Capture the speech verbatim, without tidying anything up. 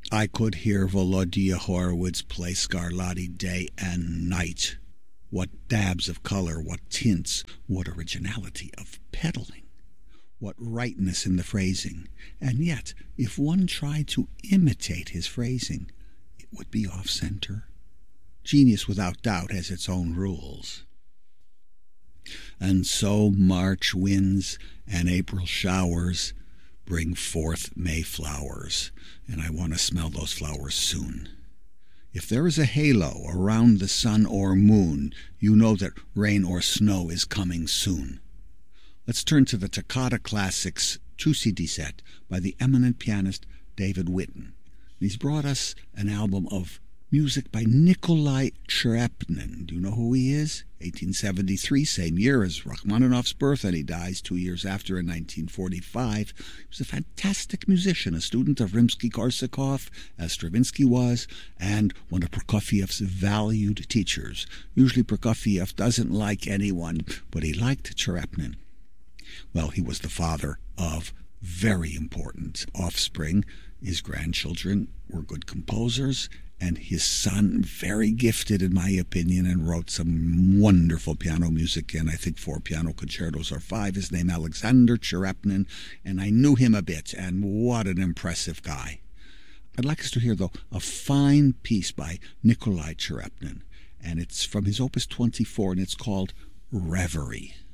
I could hear Volodya Horowitz play Scarlatti day and night. What dabs of color, what tints, what originality of pedaling, what rightness in the phrasing. And yet, if one tried to imitate his phrasing, it would be off-center. Genius, without doubt, has its own rules. And so March winds and April showers bring forth May flowers, and I want to smell those flowers soon. If there is a halo around the sun or moon, you know that rain or snow is coming soon. Let's turn to the Toccata Classics two C D set by the eminent pianist David Witten. He's brought us an album of music by Nikolai Cherepnin. Do you know who he is? eighteen seventy-three, same year as Rachmaninoff's birth, and he dies two years after in nineteen forty-five. He was a fantastic musician, a student of Rimsky-Korsakov, as Stravinsky was, and one of Prokofiev's valued teachers. Usually Prokofiev doesn't like anyone, but he liked Cherepnin. Well, he was the father of very important offspring. His grandchildren were good composers, and his son, very gifted in my opinion, and wrote some wonderful piano music, and I think four piano concertos or five. His name Alexander Cherepnin, and I knew him a bit, and what an impressive guy. I'd like us to hear, though, a fine piece by Nikolai Cherepnin, and it's from his Opus twenty-four, and it's called Reverie.